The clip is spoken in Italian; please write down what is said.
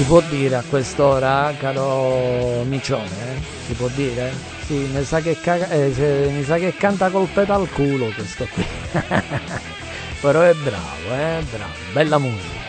Si può dire a quest'ora, caro Micione? Si può dire? Sì, mi sa che canta col peta al culo questo qui. Però è bravo, bravo. Bella musica.